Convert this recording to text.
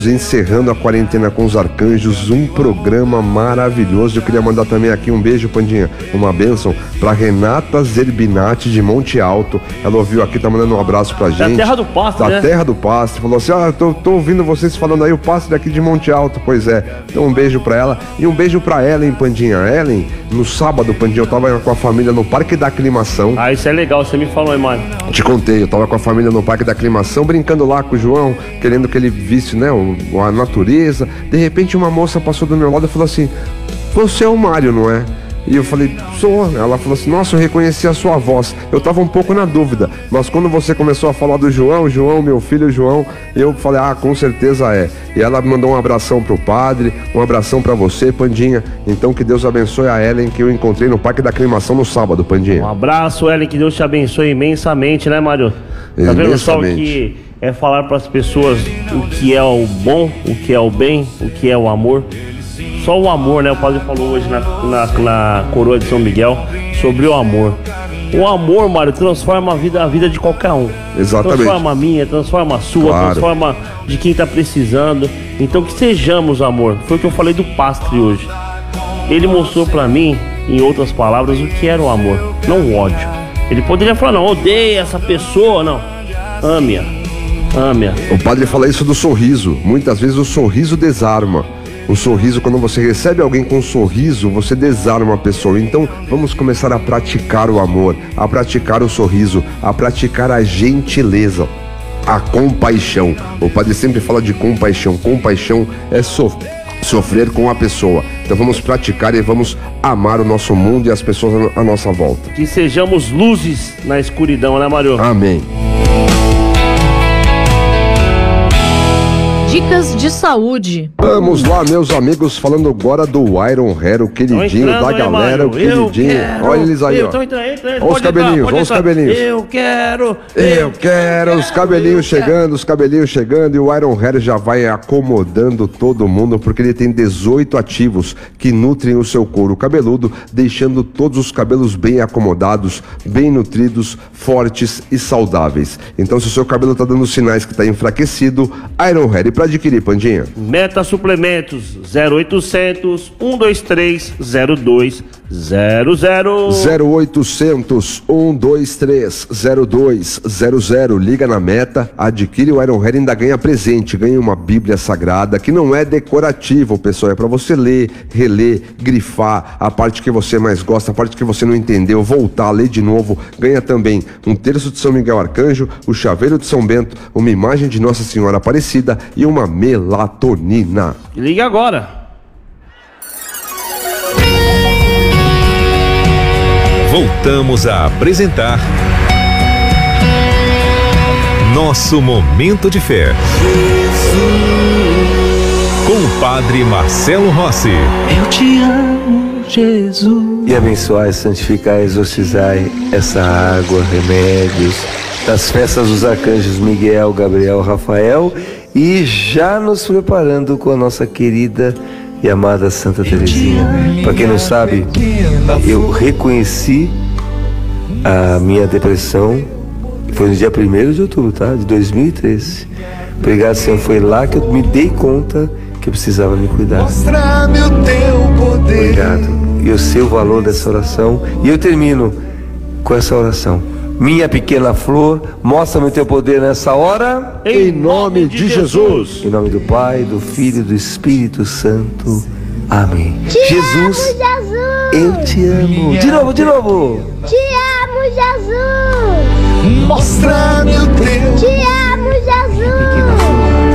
Encerrando a quarentena com os arcanjos, um programa maravilhoso. Eu queria mandar também aqui um beijo, Pandinha, uma bênção pra Renata Zerbinati de Monte Alto. Ela ouviu aqui, tá mandando um abraço pra gente. Da Terra do Pasto, da né? Terra do Pasto. Falou assim, tô ouvindo vocês falando aí, o Pasto daqui de Monte Alto. Pois é, então um beijo pra ela. E um beijo pra Ellen, Pandinha. Ellen, no sábado, Pandinha, eu tava com a família no Parque da Aclimação. Ah, isso é legal, você me falou aí, mano. Te contei, eu tava com a família no Parque da Aclimação, brincando lá com o João, querendo que ele visse, né, a natureza. De repente uma moça passou do meu lado e falou assim, você é o Mário, não é? E eu falei, sou. Ela falou assim, nossa, eu reconheci a sua voz. Eu tava um pouco na dúvida, mas quando você começou a falar do João, meu filho João, eu falei, com certeza é. E ela mandou um abração pro padre, um abração pra você, Pandinha. Então que Deus abençoe a Ellen, que eu encontrei no Parque da Aclimação no sábado, Pandinha. Um abraço, Ellen, que Deus te abençoe imensamente, né, Mário? Tá vendo só o que é falar para as pessoas o que é o bom, o que é o bem, o que é o amor? Só o amor, né? O padre falou hoje na coroa de São Miguel sobre o amor. O amor, Mário, transforma a vida de qualquer um. Exatamente. Transforma a minha, transforma a sua, claro. Transforma de quem tá precisando. Então que sejamos amor. Foi o que eu falei do pastre hoje. Ele mostrou para mim, em outras palavras, o que era o amor, não o ódio. Ele poderia falar, não, odeia essa pessoa, não. Ame-a. Ame-a. O padre fala isso do sorriso. Muitas vezes o sorriso desarma. O sorriso, quando você recebe alguém com um sorriso, você desarma a pessoa. Então vamos começar a praticar o amor, a praticar o sorriso, a praticar a gentileza, a compaixão. O padre sempre fala de compaixão. Compaixão é sofrer com a pessoa. Então vamos praticar e vamos amar o nosso mundo e as pessoas à nossa volta. Que sejamos luzes na escuridão, né, Mário? Amém. Dicas de saúde. Vamos lá, meus amigos, falando agora do Iron Hair, o queridinho da galera, o queridinho. Olha eles aí, ó. Olha os cabelinhos, olha os cabelinhos. Eu quero, os cabelinhos chegando, e o Iron Hair já vai acomodando todo mundo, porque ele tem 18 ativos que nutrem o seu couro cabeludo, deixando todos os cabelos bem acomodados, bem nutridos, fortes e saudáveis. Então, se o seu cabelo tá dando sinais que tá enfraquecido, Iron Hair. E para adquirir, Pandinha? Meta Suplementos 0800 123 0200. 0800 123 0200. Liga na Meta, adquire o Iron Hair e ainda ganha presente, ganha uma Bíblia Sagrada, que não é decorativo, pessoal, é para você ler, reler, grifar a parte que você mais gosta, a parte que você não entendeu, voltar, ler de novo. Ganha também um terço de São Miguel Arcanjo, o chaveiro de São Bento, uma imagem de Nossa Senhora Aparecida e uma melatonina. Liga agora. Voltamos a apresentar Nosso Momento de Fé. Com o Padre Marcelo Rossi. Eu te amo, Jesus. E abençoai, santificai, exorcizai essa água, remédios das festas dos arcanjos Miguel, Gabriel, Rafael, e já nos preparando com a nossa querida e amada Santa Teresinha. Para quem não sabe, eu reconheci a minha depressão, foi no dia 1º de outubro, tá? De 2013. Obrigado, Senhor, foi lá que eu me dei conta que eu precisava me cuidar. Mostra-me o teu poder. Obrigado. E eu sei o valor dessa oração, e eu termino com essa oração. Minha pequena flor, mostra-me o teu poder nessa hora. Em nome de Jesus. Em nome do Pai, do Filho e do Espírito Santo. Amém. Jesus, eu te amo. De novo. Te amo, Jesus. Mostra-me o teu